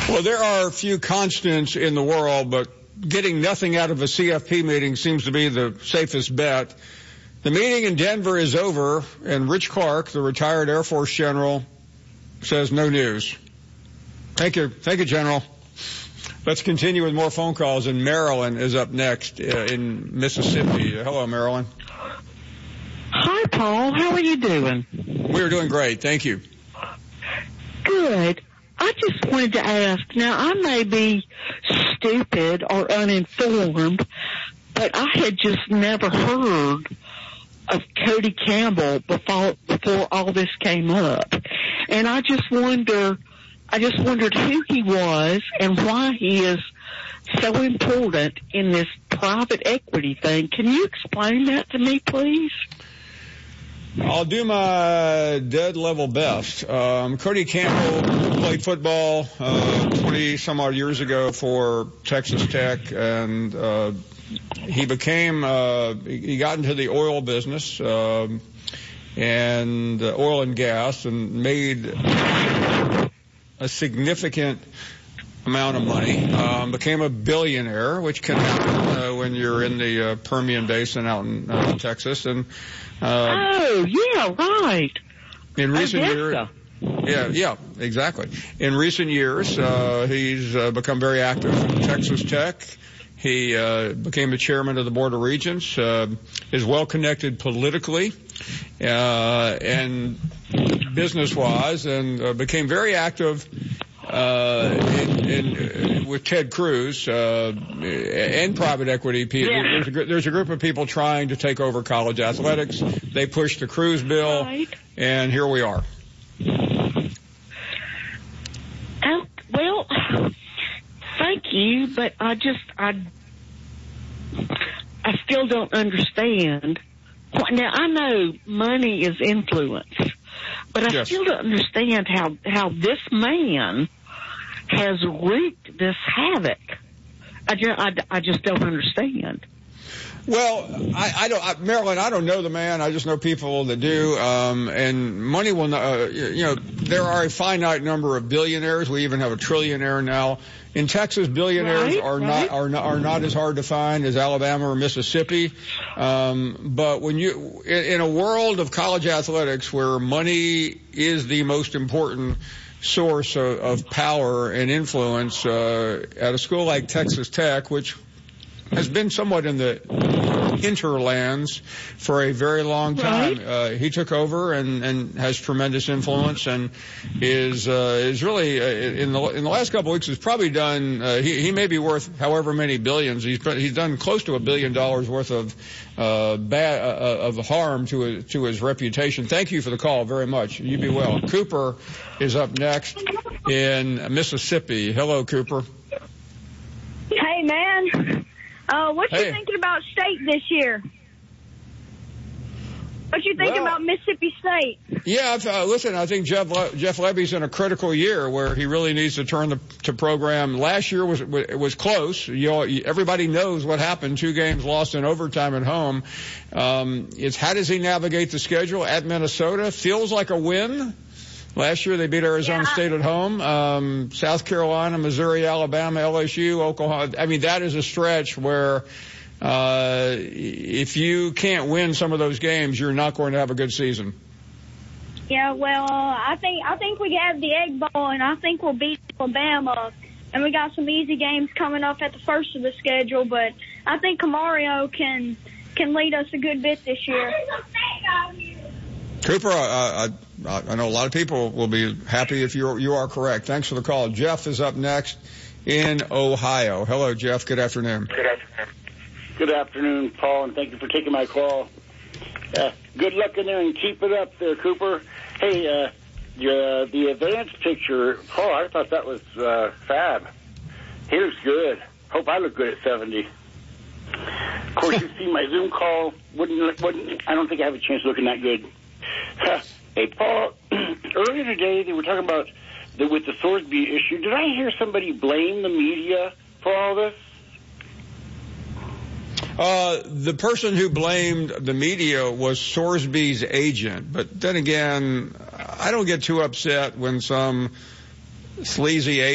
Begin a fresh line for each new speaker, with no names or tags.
Well, there are a few constants in the world, but getting nothing out of a CFP meeting seems to be the safest bet. The meeting in Denver is over, and Rich Clark, the retired Air Force general, says no news. Thank you, General. Let's continue with more phone calls, and Marilyn is up next in Mississippi. Hello, Marilyn.
Hi, Paul. How are you doing?
We're doing great. Thank you.
Good. I just wanted to ask, now I may be stupid or uninformed, but I had just never heard of Cody Campbell before all this came up. And I just wondered who he was and why he is so important in this private equity thing. Can you explain that to me, please?
I'll do my dead level best. Cody Campbell played football 20 some odd years ago for Texas Tech, and he got into the oil business and oil and gas, and made a significant amount of money, became a billionaire, which can happen when you're in the Permian Basin out in Texas. And
right.
In recent years, yeah, exactly. In recent years, he's become very active in Texas Tech. He became the chairman of the Board of Regents, is well connected politically and business-wise, and became very active with Ted Cruz and private equity. Yeah. There's a group of people trying to take over college athletics. They pushed the Cruz bill, right. And here we are.
Well, thank you, but I still don't understand. Now, I know money is influence, but I still don't understand how this man has wreaked this havoc. I just don't understand.
Well, Marilyn, I don't know the man. I just know people that do. And money will not, there are a finite number of billionaires. We even have a trillionaire now. In Texas, billionaires are not as hard to find as Alabama or Mississippi. But when in a world of college athletics where money is the most important source of power and influence, at a school like Texas Tech, which has been somewhat in the hinterlands for a very long time. Right. He took over and has tremendous influence, and is really in the last couple of weeks has probably done. He may be worth however many billions. He's done close to $1 billion worth of harm to his reputation. Thank you for the call very much. You be well. Cooper is up next in Mississippi. Hello, Cooper.
Hey, man. What you thinking about state this year? What you thinking about Mississippi State?
Yeah, listen, I think Jeff Lebby's in a critical year where he really needs to turn the program. Last year was close. Everybody knows what happened. 2 games lost in overtime at home. It's how does he navigate the schedule at Minnesota? Feels like a win. Last year they beat Arizona State at home, South Carolina, Missouri, Alabama, LSU, Oklahoma. I mean, that is a stretch where if you can't win some of those games, you're not going to have a good season.
Yeah, well, I think we have the Egg Bowl, and I think we'll beat Alabama. And we got some easy games coming up at the first of the schedule, but I think Camario can lead us a good bit this year.
Cooper, I know a lot of people will be happy if you are correct. Thanks for the call. Jeff is up next in Ohio. Hello, Jeff. Good afternoon.
Good afternoon, Paul, and thank you for taking my call. Good luck in there and keep it up there, Cooper. Hey, the advanced picture, Paul, I thought that was fab. He looks good. Hope I look good at 70. Of course, you see my Zoom call. I don't think I have a chance looking that good. Hey, Paul, earlier today they were talking about with the Thorsby issue. Did I hear somebody blame the media for all this?
The person who blamed the media was Thorsby's agent. But then again, I don't get too upset when some sleazy agent